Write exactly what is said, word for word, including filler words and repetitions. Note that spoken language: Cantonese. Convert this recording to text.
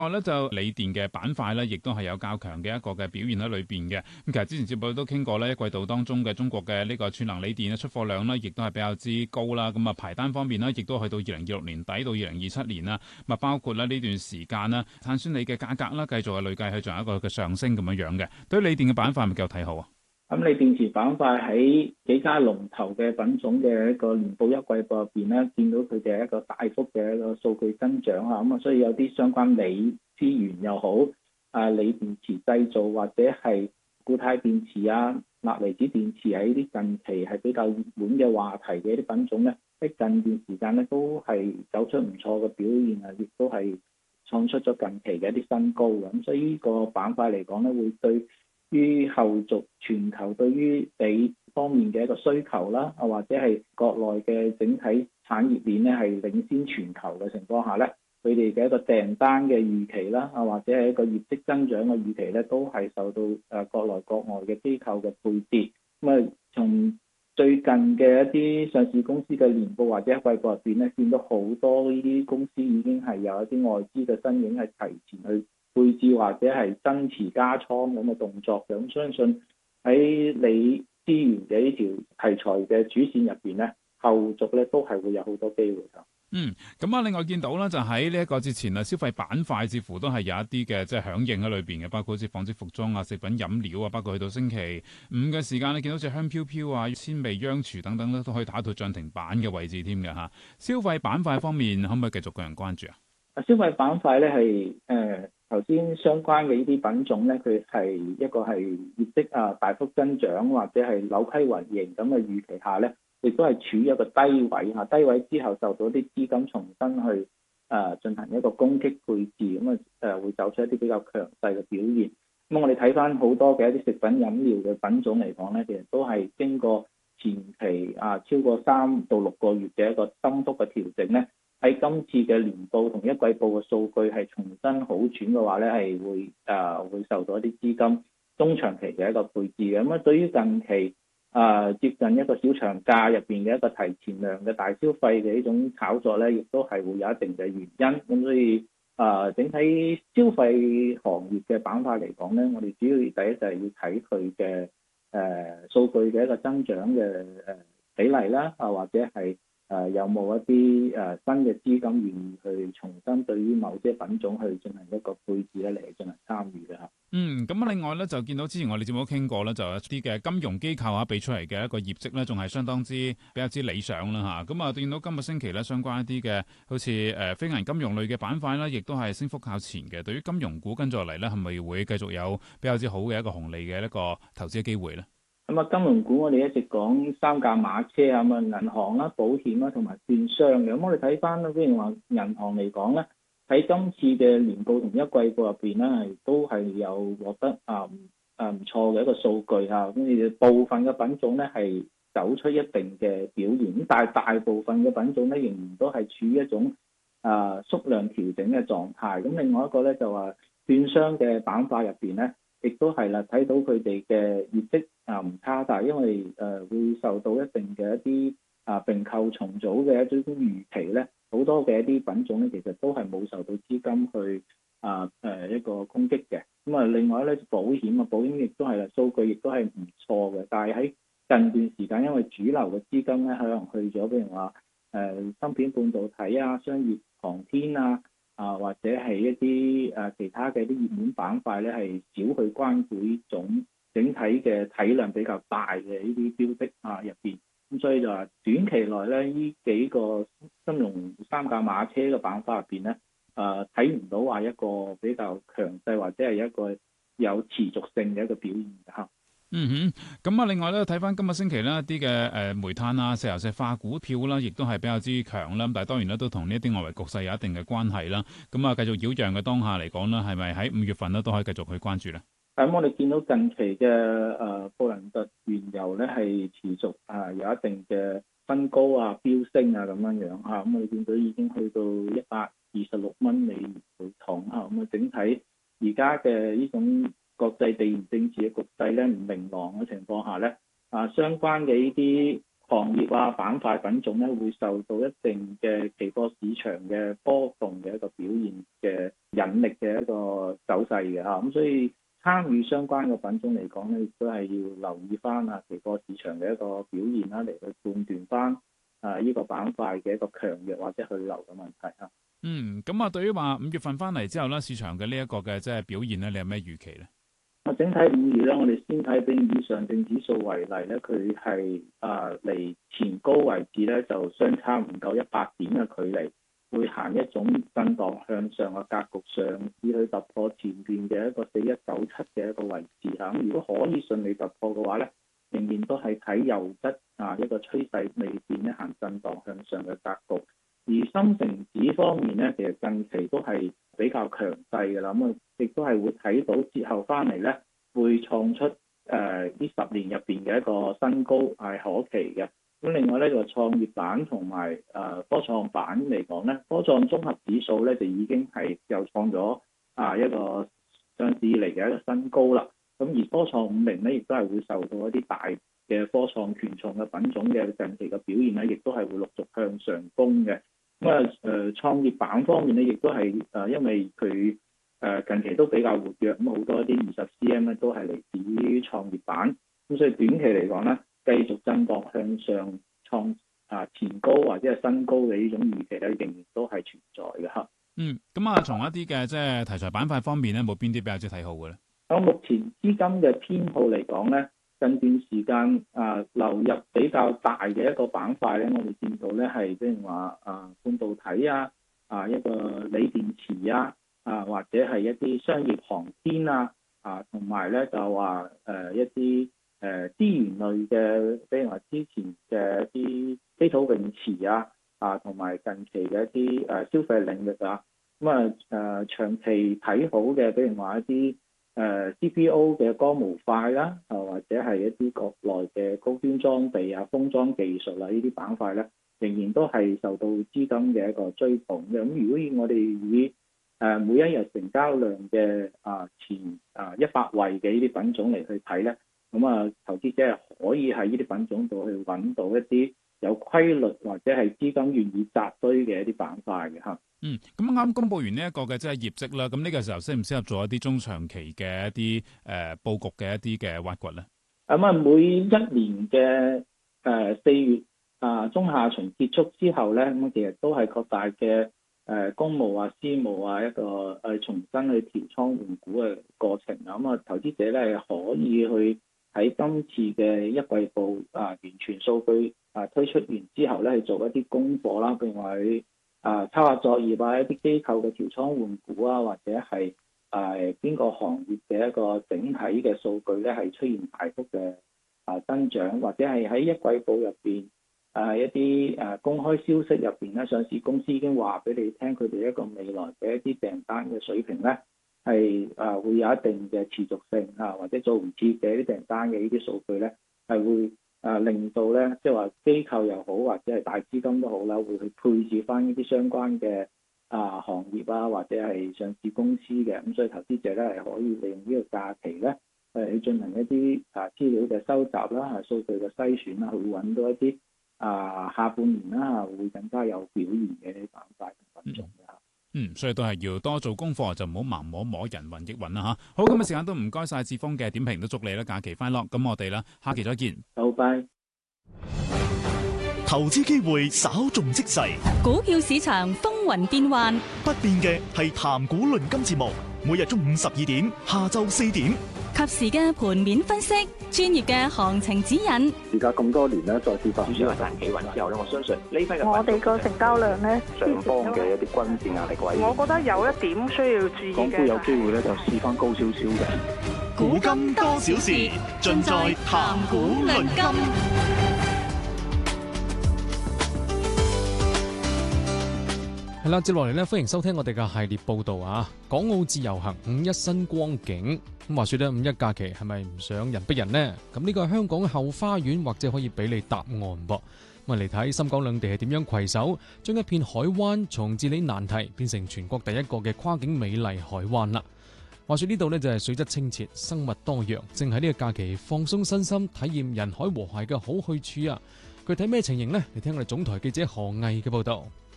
我咧就鋰電嘅板塊咧，亦都係有較強嘅一個嘅表現喺裏邊嘅。咁其實之前節目都傾過咧，一季度當中嘅中國嘅呢個儲能鋰電嘅出貨量咧，亦都係比較之高啦。咁啊排單方面咧，亦都去到二零二六年底到二零二七年啦。咁啊包括咧呢段時間啦，碳酸鋰嘅價格啦，繼續係累計係仲有一個嘅上升咁樣樣嘅。對於鋰電嘅板塊，係咪繼續睇好啊？ 咁鋰電池板塊喺幾家龍頭嘅品種嘅一個年報一季報入邊咧，見到佢哋一個大幅嘅一個數據增長啊，咁啊，所以有啲相關鋰資源又好，啊鋰電池製造或者係固態電池啊、鈉離子電池喺啲近期係比較熱門嘅話題嘅一啲品種咧，喺近段時間咧都係走出唔錯嘅表現啊，亦都係創出咗近期嘅一啲新高嘅，咁所以呢個板塊嚟講咧，會對於後續全球對於鋰方面嘅一個需求啦，啊或者係國內嘅整體產業鏈咧係領先全球嘅情況下咧，佢哋嘅一個訂單嘅預期啦，啊或者係一個業績增長嘅預期咧，都係受到誒國內國外嘅機構嘅背跌。咁啊，從最近嘅一啲上市公司嘅年報或者季報入邊咧，見到好多呢啲公司已經係有一啲外資嘅身影係提前去配置或者係增持加倉咁嘅動作嘅，咁相信喺鋰資源嘅呢條題材嘅主線入邊咧，後續咧都係會有好多機會㗎。 嗯，咁啊，另外見到咧就喺呢一個節前啊，消費板塊似乎都係有一啲嘅即係響應喺裏邊嘅，包括好似紡織服裝啊、食品飲料啊，包括去到星期五嘅時間，你見到隻香飄飄啊、鮮味央廚等等咧，都可以打到漲停板嘅位置添嘅嚇。消費板塊方面，可唔可以繼續個人關注啊？ 消費板塊咧係誒頭先相關嘅呢啲品種咧，佢係一個係業績啊大幅增長或者係扭虧為盈咁嘅預期下咧，亦都係處於一個低位嚇，低位之後受到啲資金重新去誒、呃、進行一個攻擊配置，咁啊誒會走出一啲比較強勢嘅表現。咁我哋睇翻好多嘅一啲食品飲料嘅品種嚟講咧，其實都係經過前期啊超過三到六個月嘅一個深幅嘅調整咧。喺今次嘅年報同一季報嘅數據係重新好轉嘅話咧，係會誒、呃、會受到一啲資金中長期嘅一個配置嘅。咁啊，對於近期誒、呃、接近一個小長假入邊嘅一個提前量嘅大消費嘅呢種炒作咧，亦都係會有一定嘅原因。咁所以誒、呃、整體消費行業嘅板塊嚟講咧，我哋主要第一就係要睇佢嘅誒數據嘅一個增長嘅誒比例啦，啊或者係。誒、呃、有冇一啲誒、呃、新嘅資金願意去重新對於某些品種去進行一個配置咧嚟進行參與嘅嚇？ 嗯，咁啊，另外咧就見到之前我哋節目都傾過咧，就有一啲嘅金融機構啊俾出嚟嘅一個業績咧，仲係相當之比較之理想啦嚇。咁啊，見到今個星期咧相關一啲嘅好似誒非銀金融類嘅板塊咧，亦都係升幅靠前嘅。對於金融股跟住落嚟咧，係咪會繼續有比較之好嘅一個紅利嘅一個投資嘅機會咧？ 咁啊，金融股我哋一直講三駕馬車啊，咁啊銀行啦、保險啦同埋券商嘅。咁我哋睇翻咧，譬如話銀行嚟講咧，喺今次嘅年報同一季報入邊咧，係都係有獲得啊啊唔錯嘅一個數據嚇。咁你哋部分嘅品種咧係走出一定嘅表現，咁但係大部分嘅品種咧仍然都係處於一種啊縮量調整嘅狀態。咁另外一個咧就話券商嘅板塊入邊咧，亦都係啦，睇到佢哋嘅業績啊唔差，但係因為誒、呃、會受到一定嘅一啲啊併購重組嘅一啲預期咧，好多嘅一啲品種咧，其實都係冇受到資金去啊誒、呃、一個攻擊嘅。咁啊，另外咧保險啊，保險亦都係啦，數據亦都係唔錯嘅。但係喺近段時間，因為主流嘅資金咧可能去咗，譬如話誒芯片半導體啊、商業航天啊。啊，或者係一啲誒、啊、其他嘅啲熱門板塊咧，係少去關注呢種整體嘅體量比較大嘅呢啲標的啊入邊，咁所以就話短期內咧，呢幾個金融三駕馬車嘅板塊入邊咧，誒睇唔到話一個比較強勢或者係一個有持續性嘅一個表現嚇。 嗯哼，咁啊，另外咧睇翻今個星期呢一啲嘅誒煤炭啊、石油石化股票啦，亦都係比較之強啦。但係當然咧都同呢一啲外圍局勢有一定嘅關係啦。咁啊，繼續擾攘嘅當下嚟講啦，係咪喺五月份咧都可以繼續去關注咧？ 咁我哋見到近期嘅誒布蘭特原油咧係持續啊有一定嘅分高啊、飆升啊咁樣樣嚇。咁我哋見到已經去到一百二十六蚊美元每桶嚇。咁啊，整體而家嘅呢種國際地緣政治嘅局勢咧唔明朗嘅情況下咧，啊相關嘅呢啲行業啊、板塊品種咧，會受到一定嘅期貨市場嘅波動嘅一個表現嘅引力嘅一個走勢嘅嚇，咁所以參與相關嘅品種嚟講咧，亦都係要留意翻啊期貨市場嘅一個表現啦，嚟去判斷翻啊呢個板塊嘅一個強弱或者去留嘅問題嚇。 嗯，咁啊，對於話五月份翻嚟之後咧，市場嘅呢一個嘅即係表現咧，你有咩預期咧？ 啊，整體五月咧，我哋先睇比以上證指數為例咧，佢係啊離前高位置咧就相差唔夠一百點嘅距離，會行一種震盪向上嘅格局，上至去突破前邊嘅一個四一九七嘅一個位置嚇。咁如果可以順利突破嘅話咧，仍然都係睇優質啊一個趨勢未變咧，行震盪向上嘅格局。而深成指方面咧，其實近期都係比較強勢嘅啦，咁啊亦都係會睇到之後翻嚟咧，會創出誒呢、呃、十年入邊嘅一個新高係可期嘅。咁另外咧就創業板同埋誒科創板嚟講咧，科創綜合指數咧就已經係又創咗啊一個上市以嚟嘅一個新高啦。咁而科創五零咧，亦都係會受到一啲大嘅科創權重嘅品種嘅近期嘅表現咧，亦都係會陸續向上攻嘅。咁啊誒創業板方面咧，亦都係誒因為佢誒近期都比較活躍，咁好多一啲二十 C M 咧都係嚟自於創業板，咁所以短期嚟講咧，繼續震盪向上創啊前高或者係新高嘅呢種預期咧，仍然都係存在嘅嚇。 嗯，咁啊，從一啲嘅即係題材板塊方面咧，冇邊啲比較之睇好嘅咧？ 咁目前資金嘅偏好嚟講咧，近段時間啊流入比較大嘅一個板塊咧，我哋見到咧係即係話啊半導體啊啊一個鋰電池啊啊或者係一啲商業航天啊啊同埋咧就話誒、呃、一啲誒資源類嘅，比如話之前嘅一啲稀土永磁啊啊同埋近期嘅一啲誒消費領域啊，咁啊誒長期睇好嘅，比如話一啲誒 C P O 嘅光模塊啦，啊或者係一啲國內嘅高端裝備啊、封裝技術啊呢啲板塊咧，仍然都係受到資金嘅一個追捧嘅。咁如果以我哋以誒每一日成交量嘅啊前啊一百位嘅呢啲品種嚟去睇咧，咁啊投資者係可以喺呢啲品種度去揾到一啲有規律或者係資金願意扎堆嘅一啲板塊嘅嚇。 嗯，咁啱公佈完呢一個嘅即係業績啦，咁呢個時候適唔適合做一啲中長期嘅一啲誒佈局嘅一啲嘅挖掘咧？ 咁啊，每一年嘅誒四月啊中下旬結束之後咧，咁其實都係擴大嘅誒公募啊、私募啊一個誒重新去調倉換股嘅過程啊。咁啊，投資者咧可以去喺今次嘅一季度啊完全數據啊推出完之後咧，去做一啲功課啦，譬如話去啊，策劃作業啊，一啲機構嘅調倉換股啊，或者係誒邊個行業嘅一個整體嘅數據咧，係出現大幅嘅啊增長，或者係喺一季報入邊誒一啲誒公開消息入邊咧，上市公司已經話俾你聽，佢哋一個未來嘅一啲訂單嘅水平咧，係誒會有一定嘅持續性啊，或者做唔切嘅一啲訂單嘅呢啲數據咧，係會。誒、啊、令到咧，即係話機構又好，或者係大資金都好啦，會去配置翻呢啲相關嘅啊行業啊，或者係上市公司嘅，咁所以投資者咧係可以利用呢個假期咧，誒去進行一啲啊資料嘅收集啦，啊數據嘅篩選啦，去揾到一啲啊下半年啦會更加有表現嘅啲板塊同品種嘅。 嗯，所以都係要多做功課，就唔好盲摸摸人云亦云啦吓。好，今日時間都唔該晒志峰嘅點評，都祝你啦假期快樂。咁我哋啦，下期再見。 好，拜。 投資機會稍縱即逝， 股票市場風雲變幻， 不變嘅係談股論金節目，每日中午十二點，下晝四點。 及時嘅盤面分析，專業嘅行情指引。 而家咁多年咧，再次發主要係彈企穩之後咧，我相信呢批嘅我哋個成交量咧， 上方嘅一啲均線壓力位， 我覺得有一點需要注意嘅。 港股有機會咧，就試翻高少少嘅。 股金多少事，盡在談股論金。 係啦，接落嚟咧，歡迎收聽我哋嘅系列報道啊！港澳自由行五一新光景。咁話說咧，五一假期係咪唔想人逼人呢？咁呢個係香港嘅後花園，或者可以俾你答案噃。咁啊嚟睇深港兩地係點樣攜手，將一片海灣從治理難題變成全國第一個嘅跨境美麗海灣啦。話說呢度呢，就係水質清澈、生物多樣，正喺呢個假期放鬆身心、體驗人海和諧嘅好去處啊！ 具體咩情形呢？嚟聽我哋總台記者何毅嘅報道。